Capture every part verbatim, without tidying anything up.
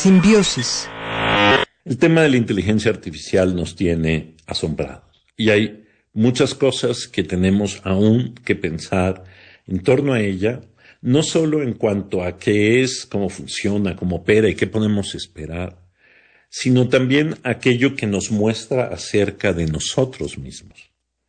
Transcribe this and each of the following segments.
Simbiosis. El tema de la inteligencia artificial nos tiene asombrados. Y hay muchas cosas que tenemos aún que pensar en torno a ella, no solo en cuanto a qué es, cómo funciona, cómo opera y qué podemos esperar, sino también aquello que nos muestra acerca de nosotros mismos.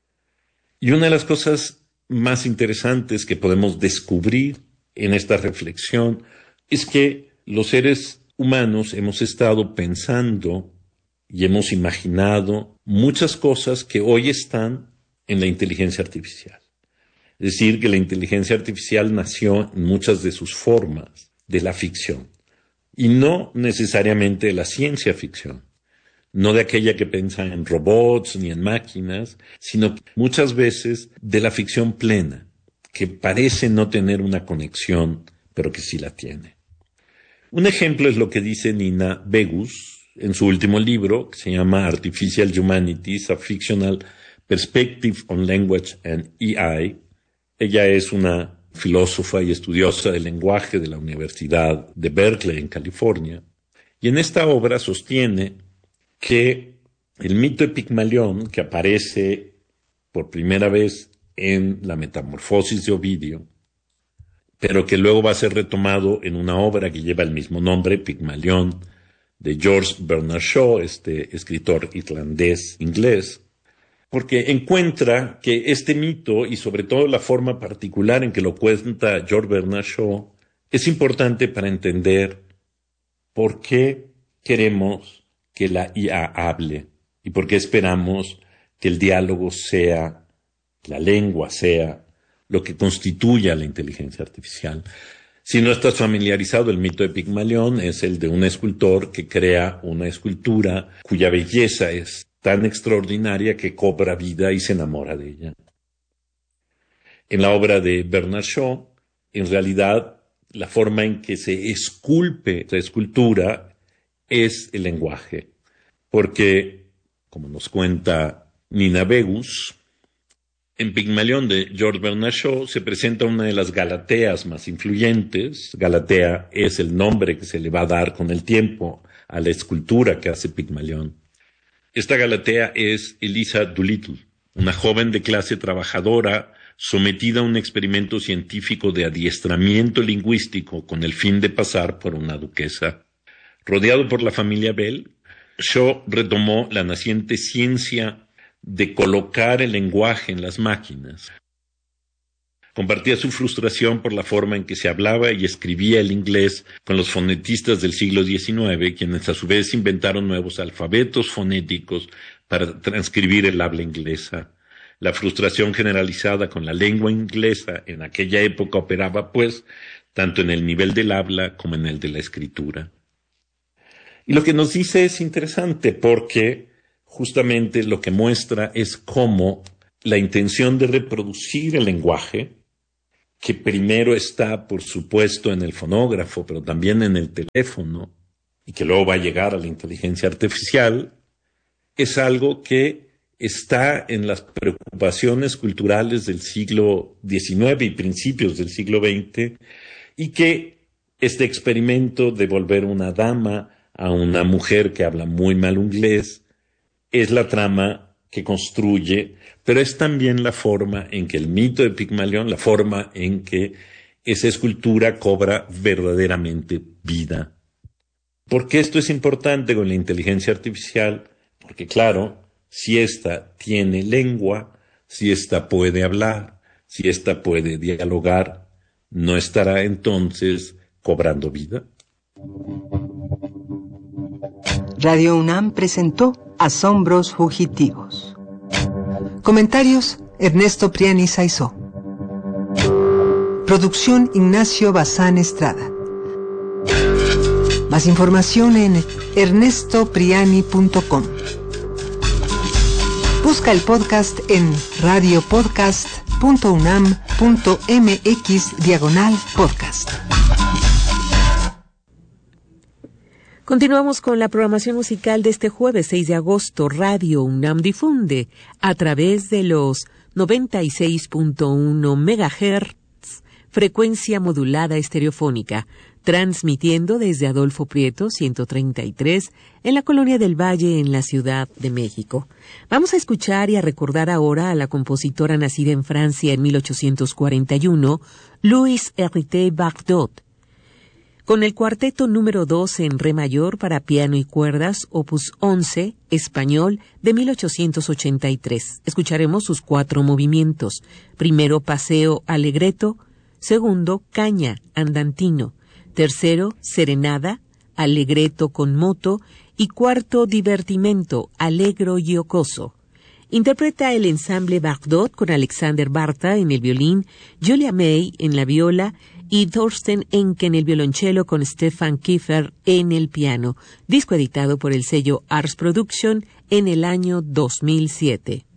Y una de las cosas más interesantes que podemos descubrir en esta reflexión es que los seres humanos hemos estado pensando y hemos imaginado muchas cosas que hoy están en la inteligencia artificial. Es decir, que la inteligencia artificial nació en muchas de sus formas de la ficción. Y no necesariamente de la ciencia ficción, no de aquella que piensa en robots ni en máquinas, sino muchas veces de la ficción plena, que parece no tener una conexión, pero que sí la tiene. Un ejemplo es lo que dice Nina Begus en su último libro, que se llama Artificial Humanities, A Fictional Perspective on Language and A I. Ella es una filósofa y estudiosa del lenguaje de la Universidad de Berkeley en California, y en esta obra sostiene que el mito de Pigmalión, que aparece por primera vez en la Metamorfosis de Ovidio, pero que luego va a ser retomado en una obra que lleva el mismo nombre, Pigmalión, de George Bernard Shaw, este escritor irlandés-inglés, porque encuentra que este mito, y sobre todo la forma particular en que lo cuenta George Bernard Shaw, es importante para entender por qué queremos que la I A hable y por qué esperamos que el diálogo sea, la lengua sea, lo que constituya la inteligencia artificial. Si no estás familiarizado, el mito de Pigmalión es el de un escultor que crea una escultura cuya belleza es tan extraordinaria que cobra vida y se enamora de ella. En la obra de Bernard Shaw, en realidad, la forma en que se esculpe la escultura es el lenguaje, porque, como nos cuenta Nina Begus, en Pigmalión de George Bernard Shaw se presenta una de las Galateas más influyentes. Galatea es el nombre que se le va a dar con el tiempo a la escultura que hace Pigmalión. Esta Galatea es Eliza Doolittle, una joven de clase trabajadora sometida a un experimento científico de adiestramiento lingüístico con el fin de pasar por una duquesa. Rodeado por la familia Bell, Shaw retomó la naciente ciencia de colocar el lenguaje en las máquinas. Compartía su frustración por la forma en que se hablaba y escribía el inglés con los fonetistas del siglo diecinueve, quienes a su vez inventaron nuevos alfabetos fonéticos para transcribir el habla inglesa. La frustración generalizada con la lengua inglesa en aquella época operaba, pues, tanto en el nivel del habla como en el de la escritura. Y lo que nos dice es interesante porque justamente lo que muestra es cómo la intención de reproducir el lenguaje, que primero está, por supuesto, en el fonógrafo, pero también en el teléfono, y que luego va a llegar a la inteligencia artificial, es algo que está en las preocupaciones culturales del siglo diecinueve y principios del siglo veinte, y que este experimento de volver una dama a una mujer que habla muy mal inglés es la trama que construye, pero es también la forma en que el mito de Pigmalión, la forma en que esa escultura cobra verdaderamente vida. ¿Por qué esto es importante con la inteligencia artificial? Porque claro, si ésta tiene lengua, si ésta puede hablar, si ésta puede dialogar, ¿no estará entonces cobrando vida? Radio UNAM presentó Asombros Fugitivos. Comentarios: Ernesto Priani Saizó. Producción: Ignacio Bazán Estrada. Más información en ernesto priani punto com. Busca el podcast en radiopodcast punto unam punto mx diagonal podcast. Continuamos con la programación musical de este jueves seis de agosto. Radio UNAM difunde a través de los noventa y seis punto uno megahertz, frecuencia modulada estereofónica, transmitiendo desde Adolfo Prieto ciento treinta y tres en la Colonia del Valle en la Ciudad de México. Vamos a escuchar y a recordar ahora a la compositora nacida en Francia en mil ochocientos cuarenta y uno, Louise Hérité Bardot, con el cuarteto número dos en re mayor para piano y cuerdas, opus once, español, de mil ochocientos ochenta y tres. Escucharemos sus cuatro movimientos. Primero, paseo allegretto. Segundo, caña, andantino. Tercero, serenada, allegretto con moto. Y cuarto, divertimento, allegro giocoso. Interpreta el ensamble Bardot con Alexander Barta en el violín, Julia May en la viola y Thorsten Enke en el violonchelo con Stefan Kiefer en el piano. Disco editado por el sello Ars Production en el año dos mil siete.